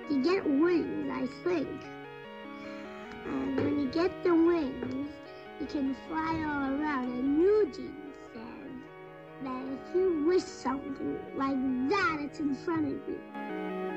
You get wings, I think. And when you get the wings, you can fly all around. And Eugene says that if you wish something like that, it's in front of you.